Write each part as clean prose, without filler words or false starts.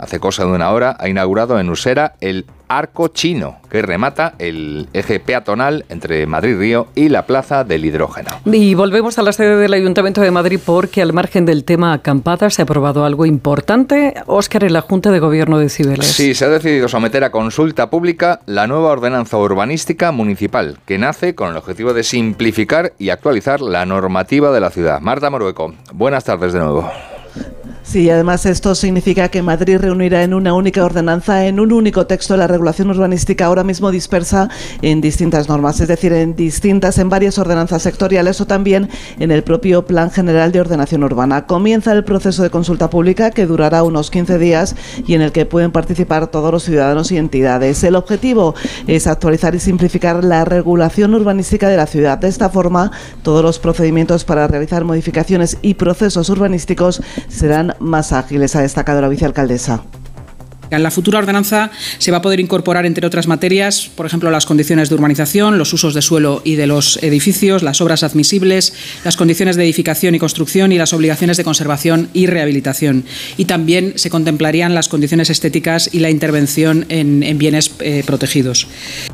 hace cosa de una hora, ha inaugurado en Usera el Arco Chino, que remata el eje peatonal entre Madrid-Río y la Plaza del Hidrógeno. Y volvemos a la sede del Ayuntamiento de Madrid porque al margen del tema acampadas se ha aprobado algo importante, Óscar, en la Junta de Gobierno de Cibeles. Sí, se ha decidido someter a consulta pública la nueva ordenanza urbanística municipal, que nace con el objetivo de simplificar y actualizar la normativa de la ciudad. Marta Morueco, buenas tardes de nuevo. Sí, además esto significa que Madrid reunirá en una única ordenanza, en un único texto, la regulación urbanística ahora mismo dispersa en distintas normas, es decir, en varias ordenanzas sectoriales o también en el propio Plan General de Ordenación Urbana. Comienza el proceso de consulta pública que durará unos 15 días y en el que pueden participar todos los ciudadanos y entidades. El objetivo es actualizar y simplificar la regulación urbanística de la ciudad. De esta forma, todos los procedimientos para realizar modificaciones y procesos urbanísticos serán más ágiles, ha destacado la vicealcaldesa. En la futura ordenanza se va a poder incorporar, entre otras materias, por ejemplo, las condiciones de urbanización, los usos de suelo y de los edificios, las obras admisibles, las condiciones de edificación y construcción y las obligaciones de conservación y rehabilitación. Y también se contemplarían las condiciones estéticas y la intervención en bienes protegidos.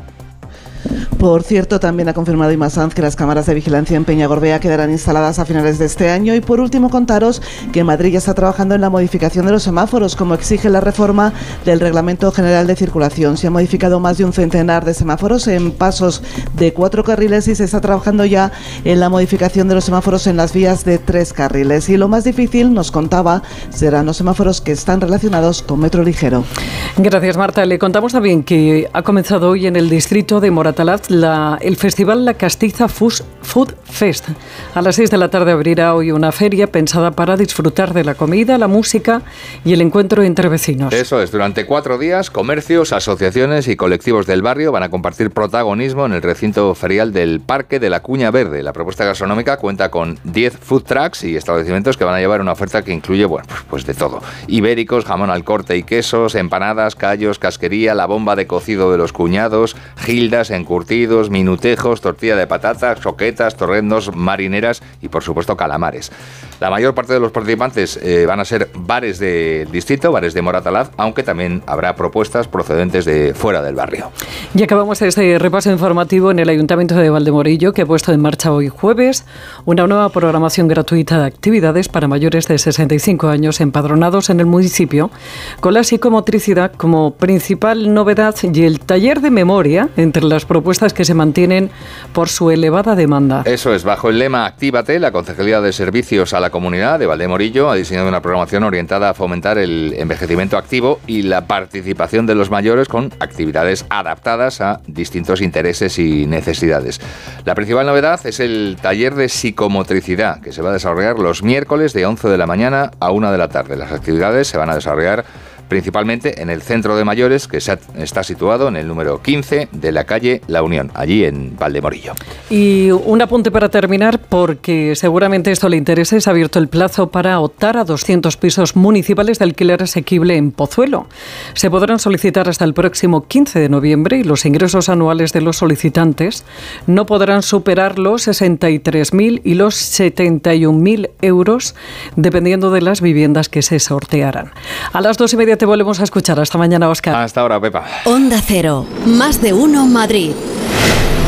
Por cierto, también ha confirmado Imma Sanz que las cámaras de vigilancia en Peñagorbea quedarán instaladas a finales de este año. Y por último, contaros que Madrid ya está trabajando en la modificación de los semáforos, como exige la reforma del Reglamento General de Circulación. Se han modificado más de un centenar de semáforos en pasos de 4 carriles y se está trabajando ya en la modificación de los semáforos en las vías de 3 carriles. Y lo más difícil, nos contaba, serán los semáforos que están relacionados con metro ligero. Gracias, Marta. Le contamos también que ha comenzado hoy en el distrito de Moratalaz el festival La Castiza Food Fest. A las 6 de la tarde abrirá hoy una feria pensada para disfrutar de la comida, la música y el encuentro entre vecinos. Eso es, durante 4 días, comercios, asociaciones y colectivos del barrio van a compartir protagonismo en el recinto ferial del Parque de la Cuña Verde. La propuesta gastronómica cuenta con 10 food trucks y establecimientos que van a llevar una oferta que incluye, bueno, pues de todo. Ibéricos, jamón al corte y quesos, empanadas, callos, casquería, la bomba de cocido de los cuñados, gildas, encurtidos, minutejos, tortilla de patatas, croquetas, torrendos, marineras y, por supuesto, calamares. La mayor parte de los participantes van a ser bares del distrito, bares de Moratalaz, aunque también habrá propuestas procedentes de fuera del barrio. Y acabamos este repaso informativo en el Ayuntamiento de Valdemorillo, que ha puesto en marcha hoy jueves una nueva programación gratuita de actividades para mayores de 65 años empadronados en el municipio, con la psicomotricidad como principal novedad y el taller de memoria entre las propuestas que se mantienen por su elevada demanda. Eso es, bajo el lema Actívate, la Concejalía de Servicios a la Comunidad de Valdemorillo ha diseñado una programación orientada a fomentar el envejecimiento activo y la participación de los mayores con actividades adaptadas a distintos intereses y necesidades. La principal novedad es el taller de psicomotricidad, que se va a desarrollar los miércoles de 11 de la mañana a 1 de la tarde. Las actividades se van a desarrollar principalmente en el Centro de Mayores, que está situado en el número 15 de la calle La Unión, allí en Valdemorillo. Y un apunte para terminar, porque seguramente esto le interesa, se ha abierto el plazo para optar a 200 pisos municipales de alquiler asequible en Pozuelo. Se podrán solicitar hasta el próximo 15 de noviembre y los ingresos anuales de los solicitantes no podrán superar los 63.000 y los 71.000 euros, dependiendo de las viviendas que se sortearan. A las 2:30 te volvemos a escuchar. Hasta mañana, Óscar. Hasta ahora, Pepa. Onda Cero, más de uno Madrid.